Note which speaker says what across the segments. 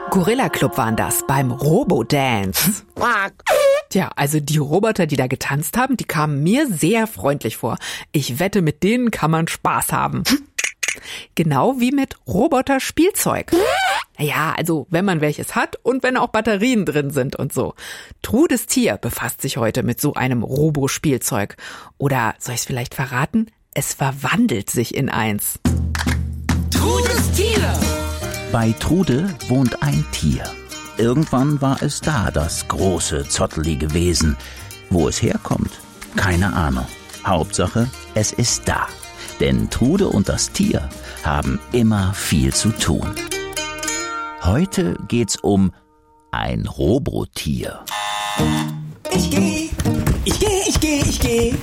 Speaker 1: Gorilla Club waren das beim Robo-Dance. Tja, also die Roboter, die da getanzt haben, die kamen mir sehr freundlich vor. Ich wette, mit denen kann man Spaß haben. Genau wie mit Roboter-Spielzeug. Naja, also wenn man welches hat und wenn auch Batterien drin sind und so. Trudes Tier befasst sich heute mit so einem Robo-Spielzeug. Oder soll ich es vielleicht verraten? Es verwandelt sich in eins.
Speaker 2: Trudes Tier!
Speaker 3: Bei Trude wohnt ein Tier. Irgendwann war es da, das große, zottelige Wesen. Wo es herkommt? Keine Ahnung. Hauptsache, es ist da. Denn Trude und das Tier haben immer viel zu tun. Heute geht's um ein Robotier.
Speaker 2: Ich geh.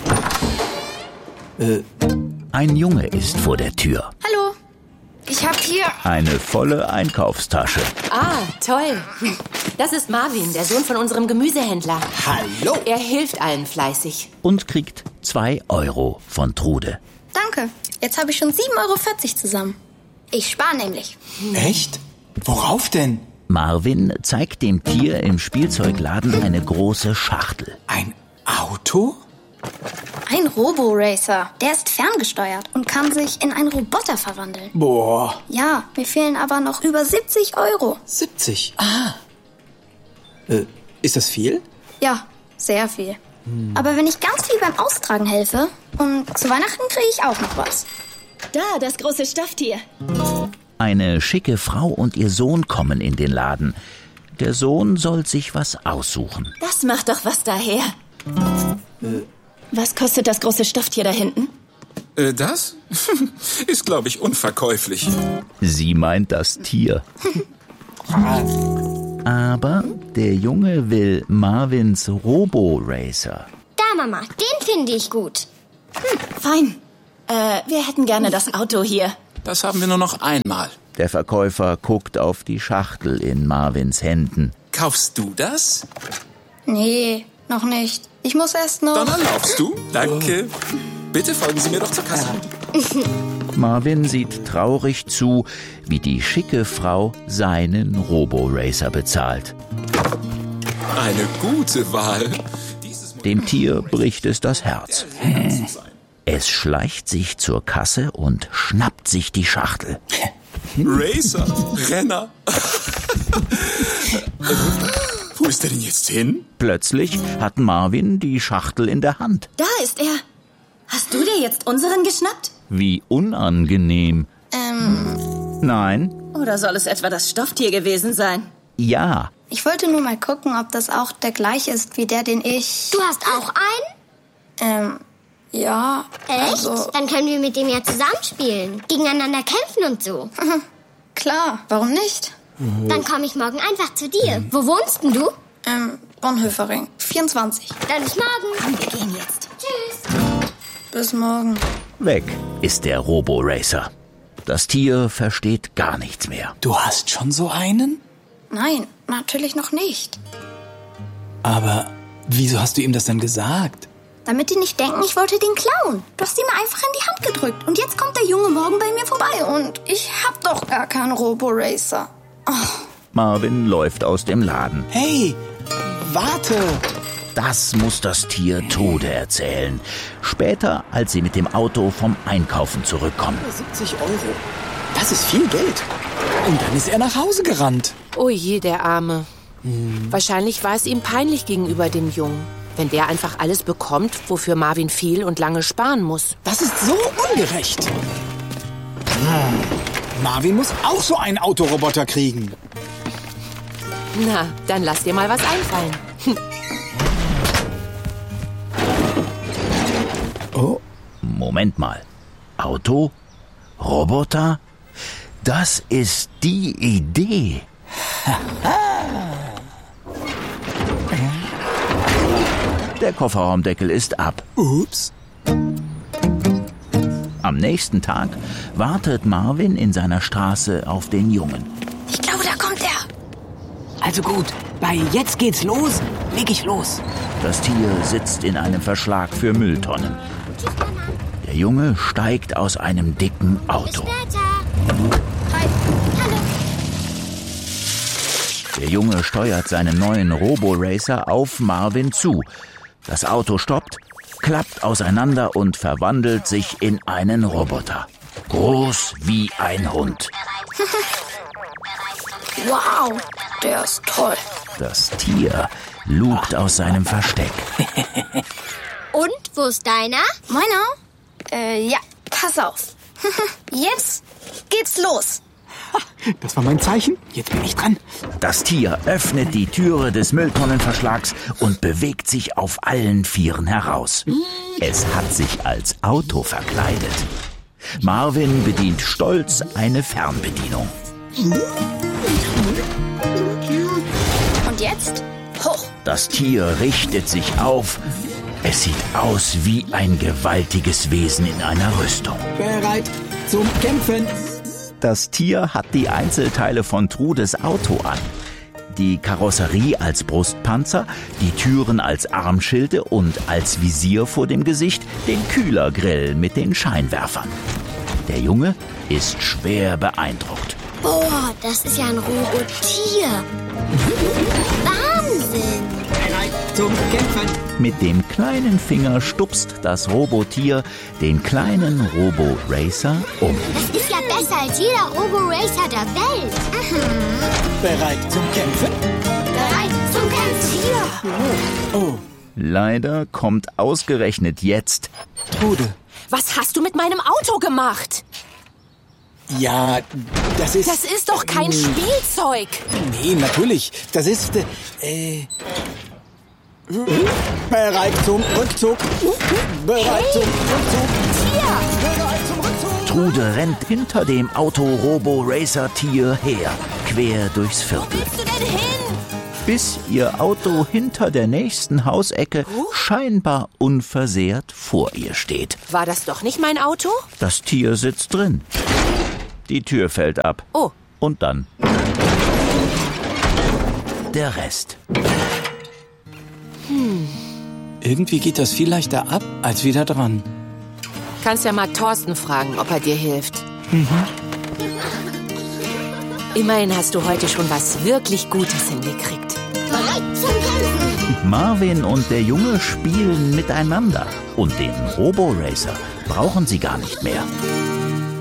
Speaker 3: Ein Junge ist vor der Tür.
Speaker 4: Hallo, ich hab hier...
Speaker 3: Eine volle Einkaufstasche.
Speaker 5: Ah, toll. Das ist Marvin, der Sohn von unserem Gemüsehändler.
Speaker 2: Hallo.
Speaker 5: Er hilft allen fleißig.
Speaker 3: Und kriegt 2 Euro von Trude.
Speaker 4: Danke, jetzt habe ich schon 7,40 Euro zusammen. Ich spare nämlich.
Speaker 2: Echt? Worauf denn?
Speaker 3: Marvin zeigt dem Tier im Spielzeugladen eine große Schachtel.
Speaker 2: Ein Auto?
Speaker 4: Ein Robo-Racer. Der ist ferngesteuert und kann sich in einen Roboter verwandeln.
Speaker 2: Boah.
Speaker 4: Ja, mir fehlen aber noch über 70 Euro.
Speaker 2: 70? Ist das viel?
Speaker 4: Ja, sehr viel. Aber wenn ich ganz viel beim Austragen helfe und zu Weihnachten kriege ich auch noch was.
Speaker 5: Da, das große Stofftier.
Speaker 3: Eine schicke Frau und ihr Sohn kommen in den Laden. Der Sohn soll sich was aussuchen.
Speaker 5: Das macht doch was daher. Was kostet das große Stofftier da hinten?
Speaker 6: Das ist, glaube ich, unverkäuflich.
Speaker 3: Sie meint das Tier. Aber der Junge will Marvins Robo-Racer.
Speaker 7: Da, Mama, den finde ich gut.
Speaker 5: Fein. Wir hätten gerne das Auto hier.
Speaker 6: Das haben wir nur noch einmal.
Speaker 3: Der Verkäufer guckt auf die Schachtel in Marvins Händen.
Speaker 6: Kaufst du das?
Speaker 4: Nee, noch nicht. Ich muss erst noch...
Speaker 6: Dann erlaubst du. Danke. Bitte folgen Sie mir doch zur Kasse.
Speaker 3: Marvin sieht traurig zu, wie die schicke Frau seinen Robo-Racer bezahlt.
Speaker 6: Eine gute Wahl.
Speaker 3: Dem Tier bricht es das Herz. Es schleicht sich zur Kasse und schnappt sich die Schachtel.
Speaker 6: Racer, Renner. Wo ist der denn jetzt hin?
Speaker 3: Plötzlich hat Marvin die Schachtel in der Hand.
Speaker 5: Da ist er. Hast du dir jetzt unseren geschnappt?
Speaker 3: Wie unangenehm. Nein?
Speaker 5: Oder soll es etwa das Stofftier gewesen sein?
Speaker 3: Ja.
Speaker 4: Ich wollte nur mal gucken, ob das auch der gleiche ist wie der, den ich...
Speaker 7: Du hast auch einen?
Speaker 4: Ja.
Speaker 7: Echt?
Speaker 4: Also,
Speaker 7: Dann können wir mit dem ja zusammenspielen. Gegeneinander kämpfen und so.
Speaker 4: klar, warum nicht?
Speaker 7: Dann komme ich morgen einfach zu dir. Wo wohnst denn du?
Speaker 4: Bonhoeffering, 24.
Speaker 7: Dann bis morgen.
Speaker 5: Wir gehen jetzt.
Speaker 7: Tschüss.
Speaker 4: Bis morgen.
Speaker 3: Weg ist der Robo-Racer. Das Tier versteht gar nichts mehr.
Speaker 2: Du hast schon so einen?
Speaker 4: Nein, natürlich noch nicht.
Speaker 2: Aber wieso hast du ihm das denn gesagt?
Speaker 4: Damit die nicht denken, ich wollte den klauen. Du hast ihn mir einfach in die Hand gedrückt. Und jetzt kommt der Junge morgen bei mir vorbei. Und ich hab doch gar keinen Robo-Racer.
Speaker 3: Marvin läuft aus dem Laden.
Speaker 2: Hey, warte!
Speaker 3: Das muss das Tier Trude erzählen. Später, als sie mit dem Auto vom Einkaufen zurückkommen.
Speaker 2: 70 Euro. Das ist viel Geld. Und dann ist er nach Hause gerannt.
Speaker 5: Oh je, der Arme. Wahrscheinlich war es ihm peinlich gegenüber dem Jungen, wenn der einfach alles bekommt, wofür Marvin viel und lange sparen muss.
Speaker 2: Das ist so ungerecht. Marvin muss auch so einen Autoroboter kriegen.
Speaker 5: Na, dann lass dir mal was einfallen.
Speaker 2: Oh.
Speaker 3: Moment mal. Auto? Roboter? Das ist die Idee. Der Kofferraumdeckel ist ab.
Speaker 2: Ups.
Speaker 3: Am nächsten Tag wartet Marvin in seiner Straße auf den Jungen.
Speaker 4: Ich glaube, da kommt er.
Speaker 2: Also gut, bei Jetzt geht's los, leg ich los.
Speaker 3: Das Tier sitzt in einem Verschlag für Mülltonnen. Der Junge steigt aus einem dicken Auto.
Speaker 7: Später.
Speaker 4: Hi.
Speaker 7: Hallo.
Speaker 3: Der Junge steuert seinen neuen Roboracer auf Marvin zu. Das Auto stoppt, klappt auseinander und verwandelt sich in einen Roboter. Groß wie ein Hund.
Speaker 4: Wow, der ist toll.
Speaker 3: Das Tier lugt aus seinem Versteck.
Speaker 7: Und, wo ist deiner?
Speaker 4: Meiner? Ja, pass auf. Jetzt geht's los.
Speaker 2: Das war mein Zeichen. Jetzt bin ich dran.
Speaker 3: Das Tier öffnet die Türe des Mülltonnenverschlags und bewegt sich auf allen Vieren heraus. Es hat sich als Auto verkleidet. Marvin bedient stolz eine Fernbedienung.
Speaker 4: Und jetzt hoch.
Speaker 3: Das Tier richtet sich auf. Es sieht aus wie ein gewaltiges Wesen in einer Rüstung.
Speaker 2: Bereit zum Kämpfen.
Speaker 3: Das Tier hat die Einzelteile von Trudes Auto an. Die Karosserie als Brustpanzer, die Türen als Armschilde und als Visier vor dem Gesicht den Kühlergrill mit den Scheinwerfern. Der Junge ist schwer beeindruckt.
Speaker 7: Boah, das ist ja ein Robotier. Wahnsinn.
Speaker 2: Bereit zum Kämpfen.
Speaker 3: Mit dem kleinen Finger stupst das Robotier den kleinen Roboracer um.
Speaker 7: Das ist ja besser als jeder Roboracer der Welt.
Speaker 2: Bereit zum Kämpfen.
Speaker 7: Bereit zum Kämpfen.
Speaker 2: Oh,
Speaker 3: Leider kommt ausgerechnet jetzt
Speaker 2: Trude.
Speaker 5: Was hast du mit meinem Auto gemacht?
Speaker 2: Ja, das ist...
Speaker 5: Das ist doch kein Spielzeug.
Speaker 2: Nee, natürlich. Das ist... Bereit zum Rückzug. Bereit zum Rückzug. Bereit zum Rückzug.
Speaker 3: Trude rennt hinter dem Auto-Robo-Racer-Tier her, quer durchs Viertel.
Speaker 5: Wo willst du denn hin?
Speaker 3: Bis ihr Auto hinter der nächsten Hausecke scheinbar unversehrt vor ihr steht.
Speaker 5: War das doch nicht mein Auto?
Speaker 3: Das Tier sitzt drin. Die Tür fällt ab.
Speaker 5: Oh.
Speaker 3: Und dann der Rest.
Speaker 2: Irgendwie geht das viel leichter ab, als wieder dran.
Speaker 5: Kannst ja mal Thorsten fragen, ob er dir hilft. Immerhin hast du heute schon was wirklich Gutes hingekriegt.
Speaker 7: Bereit zum Kämpfen.
Speaker 3: Marvin und der Junge spielen miteinander. Und den Roboracer brauchen sie gar nicht mehr.